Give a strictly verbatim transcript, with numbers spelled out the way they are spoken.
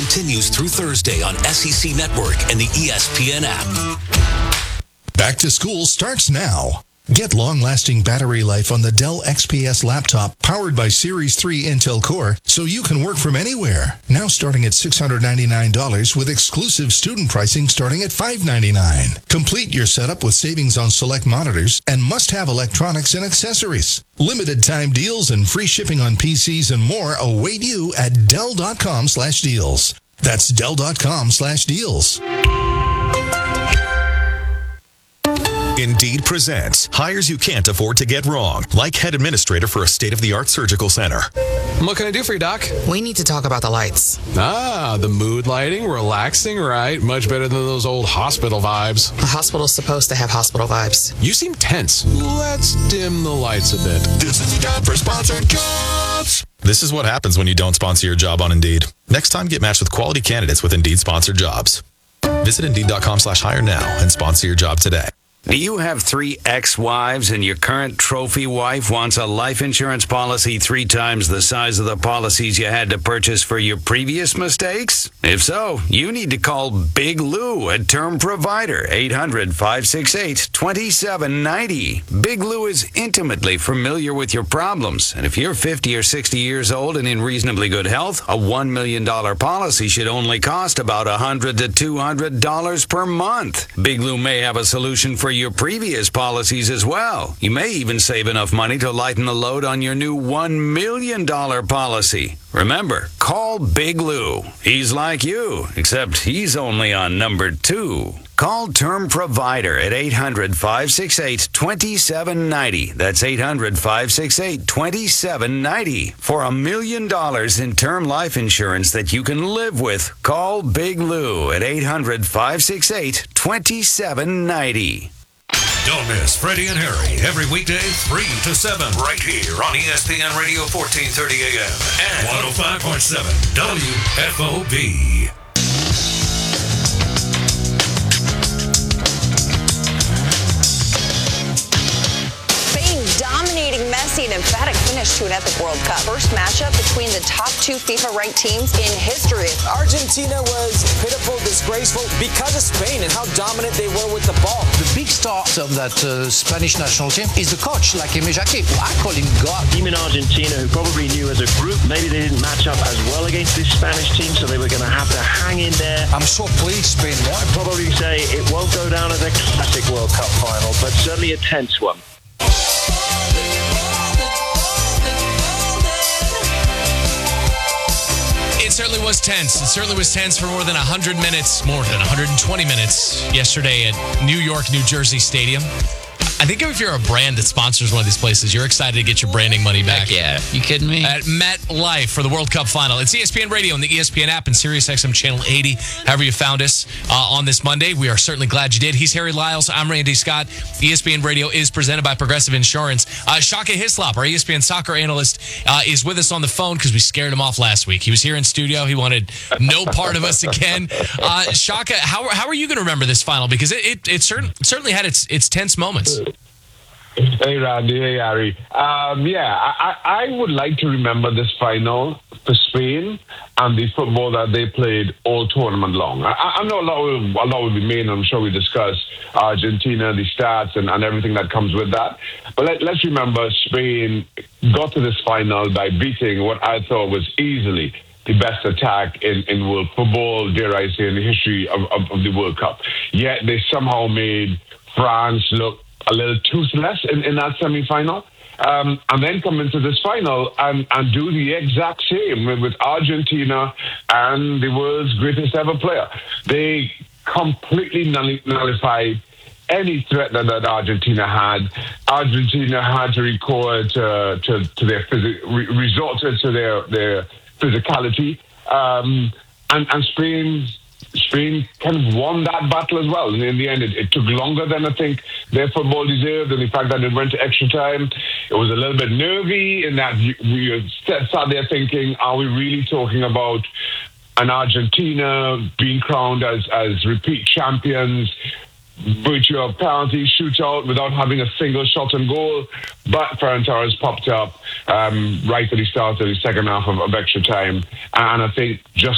continues through Thursday on S E C Network and the E S P N app. Back to school starts now. Get long-lasting battery life on the Dell X P S laptop powered by Series three Intel Core so you can work from anywhere. Now starting at six hundred ninety-nine dollars with exclusive student pricing starting at five hundred ninety-nine dollars. Complete your setup with savings on select monitors and must-have electronics and accessories. Limited time deals and free shipping on P Cs and more await you at Dell.com slash deals. That's Dell.com slash deals. Indeed presents hires you can't afford to get wrong, like head administrator for a state-of-the-art surgical center. What can I do for you, Doc? We need to talk about the lights. Ah, the mood lighting, relaxing, right? Much better than those old hospital vibes. A hospital's supposed to have hospital vibes. You seem tense. Let's dim the lights a bit. This is time for sponsored jobs. This is what happens when you don't sponsor your job on Indeed. Next time, get matched with quality candidates with Indeed-sponsored jobs. Visit Indeed.com slash hire now and sponsor your job today. Do you have three ex-wives and your current trophy wife wants a life insurance policy three times the size of the policies you had to purchase for your previous mistakes? If so, you need to call Big Lou at Term Provider, eight hundred, five six eight, two seven nine zero. Big Lou is intimately familiar with your problems, and if you're fifty or sixty years old and in reasonably good health, a one million dollars policy should only cost about one hundred to two hundred dollars per month. Big Lou may have a solution for your previous policies as well. You may even save enough money to lighten the load on your new one million dollars policy. Remember, call Big Lou. He's like you, except he's only on number two. Call Term Provider at eight hundred, five six eight, two seven nine zero. That's eight hundred, five six eight, two seven nine zero. For a million dollars in term life insurance that you can live with, call Big Lou at eight hundred, five six eight, two seven nine zero. Don't miss Freddie and Harry every weekday, three to seven, right here on E S P N Radio, fourteen thirty A M and one oh five point seven W F O B. Messy and emphatic finish to an epic World Cup. First matchup between the top two FIFA-ranked teams in history. Argentina was pitiful, disgraceful because of Spain and how dominant they were with the ball. The big star of that uh, Spanish national team is the coach, like Aimé Jacquet. I call him God. Team in Argentina who probably knew as a group maybe they didn't match up as well against this Spanish team, so they were going to have to hang in there. I'm so pleased Spain won. I'd probably say it won't go down as a classic World Cup final, but certainly a tense one. It certainly was tense. It certainly was tense for more than one hundred minutes, more than one hundred twenty minutes yesterday at New York, New Jersey Stadium. I think if you're a brand that sponsors one of these places, you're excited to get your branding money back. Heck yeah. You kidding me? At MetLife for the World Cup final. It's E S P N Radio and the E S P N app and SiriusXM Channel eighty. However you found us uh, on this Monday, we are certainly glad you did. He's Harry Lyles. I'm Randy Scott. E S P N Radio is presented by Progressive Insurance. Uh, Shaka Hislop, our E S P N soccer analyst, uh, is with us on the phone because we scared him off last week. He was here in studio. He wanted no part of us again. Uh, Shaka, how, how are you going to remember this final? Because it, it, it certain, certainly had its, its tense moments. Hey, Randy. Hey, Harry. Um, yeah, I, I would like to remember this final for Spain and the football that they played all tournament long. I, I know a lot, will, a lot will be made, and I'm sure we discuss Argentina, the stats, and, and everything that comes with that. But let, let's remember Spain got to this final by beating what I thought was easily the best attack in, in world football, dare I say, in the history of, of, of the World Cup. Yet they somehow made France look a little toothless in, in that semi-final, um, and then come into this final and, and do the exact same with, with Argentina and the world's greatest ever player. They completely nullified any threat that, that Argentina had. Argentina had to record to, to, to their phys- re- resorted to their, their physicality, um, and, and Spain Spain kind of won that battle as well. And in the end, it, it took longer than I think their football deserved. And the fact that it went to extra time, it was a little bit nervy in that we sat there thinking, are we really talking about an Argentina being crowned as, as repeat champions, virtue of penalty shootout without having a single shot on goal? But Ferran Torres popped up um, right at the start of the second half of, of extra time. And I think just